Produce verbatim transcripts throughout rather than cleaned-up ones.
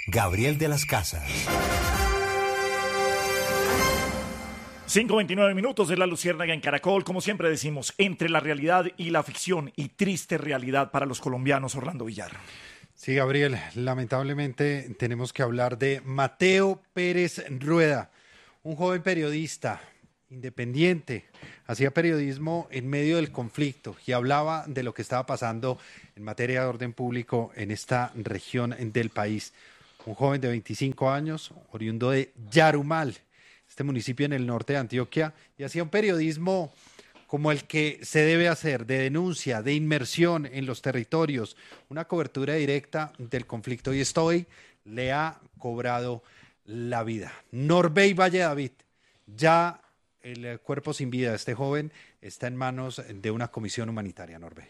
Gabriel de las Casas. cinco veintinueve minutos de La Luciérnaga en Caracol. Como siempre decimos, entre la realidad y la ficción, y triste realidad para los colombianos. Orlando Villar. Sí, Gabriel, lamentablemente tenemos que hablar de Mateo Pérez Rueda, un joven periodista independiente, hacía periodismo en medio del conflicto y hablaba de lo que estaba pasando en materia de orden público en esta región del país. Un joven de veinticinco años, oriundo de Yarumal, este municipio en el norte de Antioquia, y hacía un periodismo como el que se debe hacer, de denuncia, de inmersión en los territorios, una cobertura directa del conflicto, y esto hoy le ha cobrado la vida. Norbey Valle David, ya el cuerpo sin vida de este joven está en manos de una comisión humanitaria. Norbey.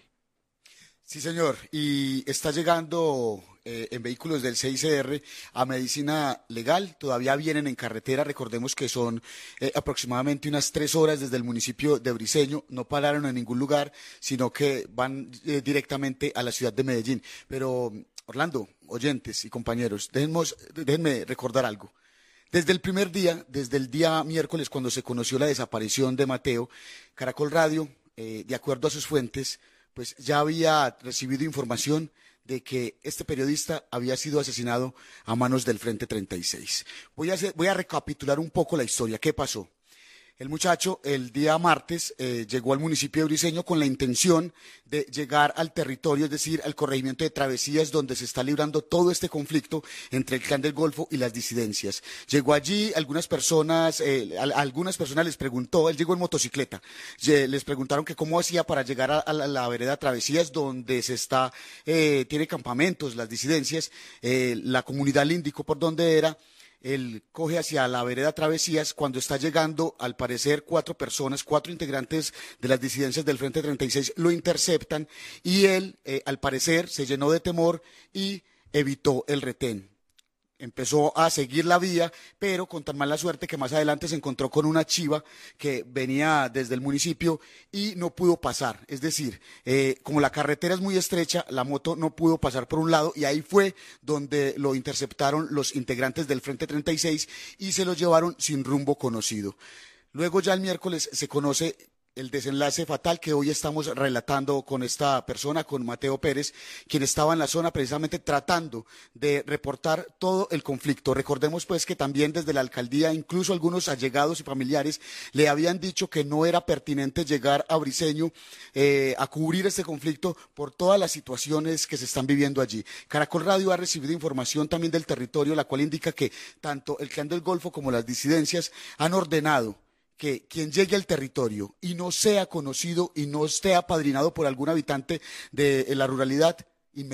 Sí, señor, y está llegando eh, en vehículos del C I C R a medicina legal. Todavía vienen en carretera, recordemos que son eh, aproximadamente unas tres horas desde el municipio de Briceño. No pararon en ningún lugar, sino que van eh, directamente a la ciudad de Medellín. Pero, Orlando, oyentes y compañeros, déjenmos, déjenme recordar algo. Desde el primer día, desde el día miércoles, cuando se conoció la desaparición de Mateo, Caracol Radio, eh, de acuerdo a sus fuentes, pues ya había recibido información de que este periodista había sido asesinado a manos del Frente treinta y seis. Voy a, hacer, voy a recapitular un poco la historia. ¿Qué pasó? El muchacho el día martes eh, llegó al municipio de Briceño con la intención de llegar al territorio, es decir, al corregimiento de Travesías, donde se está librando todo este conflicto entre el Clan del Golfo y las disidencias. Llegó allí, algunas personas, eh, a, a algunas personas les preguntó, él llegó en motocicleta, les preguntaron que cómo hacía para llegar a, a, la, a la vereda Travesías, donde se está, eh, tiene campamentos, las disidencias, eh, la comunidad le indicó por dónde era. Él coge hacia la vereda Travesías. Cuando está llegando, al parecer, cuatro personas, cuatro integrantes de las disidencias del Frente treinta y seis lo interceptan y él, eh, al parecer, se llenó de temor y evitó el retén. Empezó a seguir la vía, pero con tan mala suerte que más adelante se encontró con una chiva que venía desde el municipio y no pudo pasar. Es decir, eh, como la carretera es muy estrecha, la moto no pudo pasar por un lado y ahí fue donde lo interceptaron los integrantes del Frente treinta y seis y se lo llevaron sin rumbo conocido. Luego ya el miércoles se conoce el desenlace fatal que hoy estamos relatando con esta persona, con Mateo Pérez, quien estaba en la zona precisamente tratando de reportar todo el conflicto. Recordemos pues que también desde la alcaldía, incluso algunos allegados y familiares le habían dicho que no era pertinente llegar a Briceño eh, a cubrir este conflicto por todas las situaciones que se están viviendo allí. Caracol Radio ha recibido información también del territorio, la cual indica que tanto el Clan del Golfo como las disidencias han ordenado que quien llegue al territorio y no sea conocido y no esté apadrinado por algún habitante de la ruralidad